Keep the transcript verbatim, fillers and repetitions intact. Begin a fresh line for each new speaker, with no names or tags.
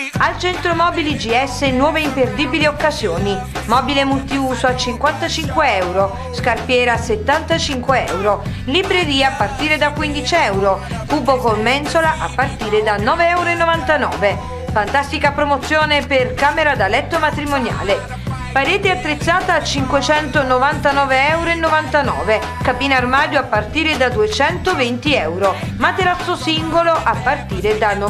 Al Centro Mobili G S nuove imperdibili occasioni. Mobile multiuso a cinquantacinque euro, scarpiera a settantacinque euro, libreria a partire da quindici euro, cubo con mensola a partire da nove e novantanove euro. Fantastica promozione per camera da letto matrimoniale. Parete attrezzata a cinquecentonovantanove e novantanove euro, cabina armadio a partire da duecentoventi euro, materasso singolo a partire da